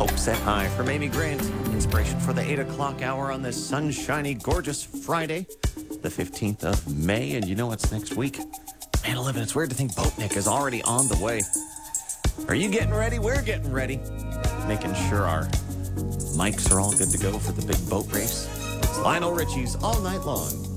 Hope Set High from Amy Grant. Inspiration for the 8 o'clock hour on this sunshiny, gorgeous Friday, the 15th of May. And you know what's next week? Man, Olivia, it's weird to think Boatnik is already on the way. Are you getting ready? We're getting ready. Making sure our mics are all good to go for the big boat race. It's Lionel Richie's All Night Long.